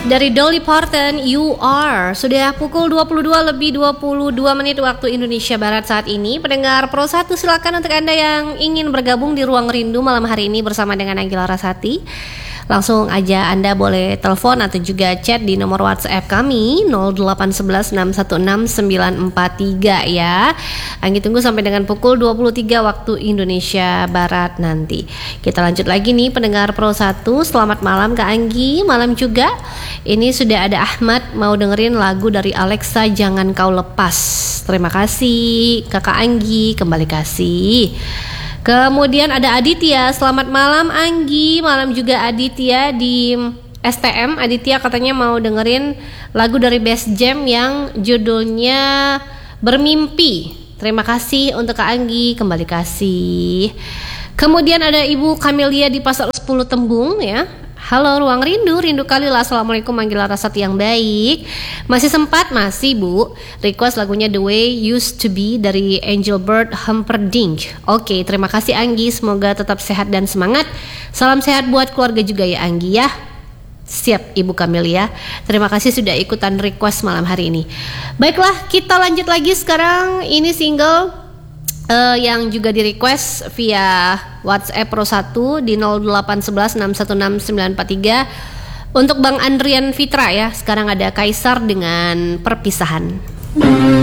dari Dolly Parton, You Are. Sudah pukul 22:22 waktu Indonesia Barat saat ini. Pendengar Pro 1, silakan untuk Anda yang ingin bergabung di Ruang Rindu malam hari ini bersama dengan Anggila Rasati. Langsung aja Anda boleh telepon atau juga chat di nomor WhatsApp kami 0811616943 ya. Anggi tunggu sampai dengan pukul 23 waktu Indonesia Barat nanti. Kita lanjut lagi nih pendengar Pro 1. Selamat malam Kak Anggi, malam juga. Ini sudah ada Ahmad mau dengerin lagu dari Alexa, Jangan Kau Lepas. Terima kasih Kakak Anggi, kembali kasih. Kemudian ada Aditya, selamat malam Anggi, malam juga Aditya di STM. Aditya katanya mau dengerin lagu dari Best Jam yang judulnya Bermimpi. Terima kasih untuk Kak Anggi, kembali kasih. Kemudian ada Ibu Kamelia di Pasar 10 Tembung ya. Halo Ruang Rindu, rindu kali lah. Assalamualaikum, Manggil Rasati yang baik. Masih sempat? Masih Bu. Request lagunya The Way Used to Be dari Angelbert Humperdinck. Oke, terima kasih Anggi. Semoga tetap sehat dan semangat. Salam sehat buat keluarga juga ya Anggi ya. Siap Ibu Kamelia. Terima kasih sudah ikutan request malam hari ini. Baiklah, kita lanjut lagi sekarang. Ini single yang juga di request via WhatsApp Pro 1 di 0811616943 untuk Bang Andrian Fitra ya. Sekarang ada Kaisar dengan Perpisahan.